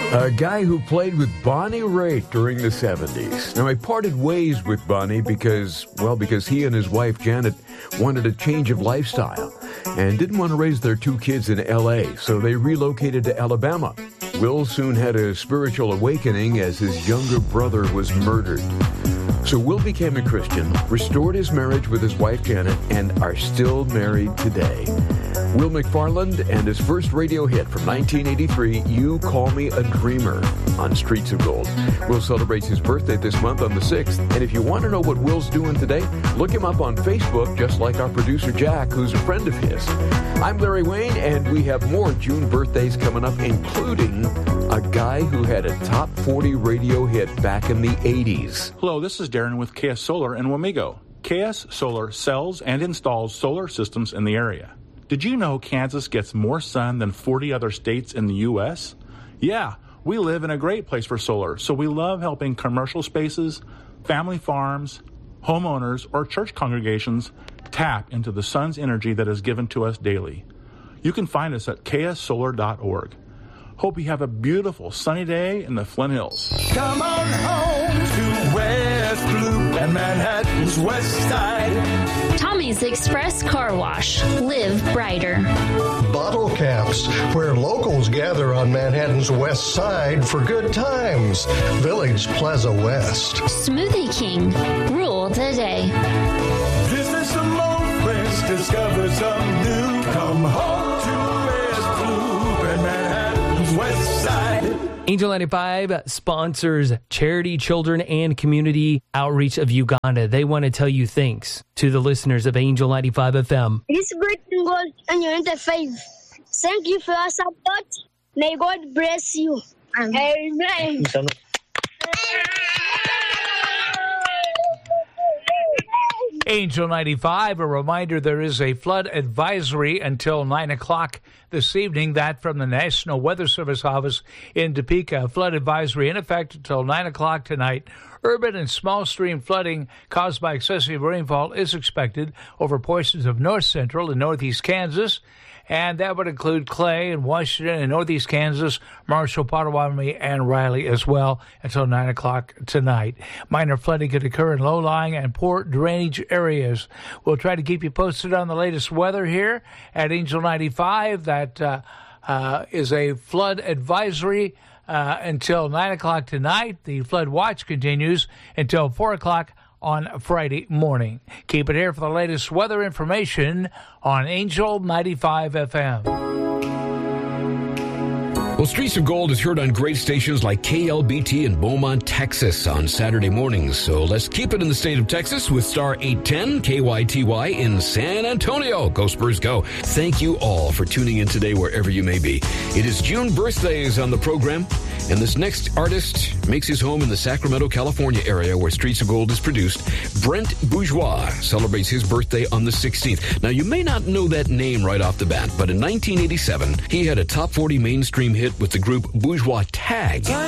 A guy who played with Bonnie Raitt during the 70s. Now, I parted ways with Bonnie because he and his wife, Janet, wanted a change of lifestyle and didn't want to raise their two kids in L.A., so they relocated to Alabama. Will soon had a spiritual awakening as his younger brother was murdered. So Will became a Christian, restored his marriage with his wife, Janet, and are still married today. Will McFarland and his first radio hit from 1983, You Call Me a Dreamer, on Streets of Gold. Will celebrates his birthday this month on the 6th, and if you want to know what Will's doing today, look him up on Facebook, just like our producer Jack, who's a friend of his. I'm Larry Wayne, and we have more June birthdays coming up, including a guy who had a top 40 radio hit back in the 80s. Hello, this is Darren with KS Solar in Wamego. KS Solar sells and installs solar systems in the area. Did you know Kansas gets more sun than 40 other states in the U.S.? Yeah, we live in a great place for solar, so we love helping commercial spaces, family farms, homeowners, or church congregations tap into the sun's energy that is given to us daily. You can find us at kssolar.org. Hope you have a beautiful sunny day in the Flint Hills. Come on home to West Loop and Manhattan's West Side. Tommy's Express Car Wash. Live brighter. Bottle Caps, where locals gather on Manhattan's West Side for good times. Village Plaza West. Smoothie King. Rule the day. Visit some old friends, discover some new. Come home to West Loop and Manhattan's West Side. Angel 95 sponsors charity, children, and community outreach of Uganda. They want to tell you thanks to the listeners of Angel 95 FM. This great goal on your 95. Thank you for your support. May God bless you. Amen. Angel 95, a reminder there is a flood advisory until 9 o'clock this evening. That from the National Weather Service office in Topeka. Flood advisory in effect until 9 o'clock tonight. Urban and small stream flooding caused by excessive rainfall is expected over portions of north central and northeast Kansas. And that would include Clay and Washington and northeast Kansas, Marshall, Potawatomi, and Riley as well until 9 o'clock tonight. Minor flooding could occur in low-lying and poor drainage areas. We'll try to keep you posted on the latest weather here at Angel 95. That is a flood advisory until 9 o'clock tonight. The flood watch continues until 4 o'clock on Friday morning. Keep it here for the latest weather information on Angel 95 FM. Well, Streets of Gold is heard on great stations like KLBT in Beaumont, Texas on Saturday mornings. So let's keep it in the state of Texas with Star 810 KYTY in San Antonio. Go Spurs, go. Thank you all for tuning in today wherever you may be. It is June birthdays on the program, and this next artist makes his home in the Sacramento, California area where Streets of Gold is produced. Brent Bourgeois celebrates his birthday on the 16th. Now, you may not know that name right off the bat, but in 1987, he had a top 40 mainstream hit with the group Bourgeois Tag.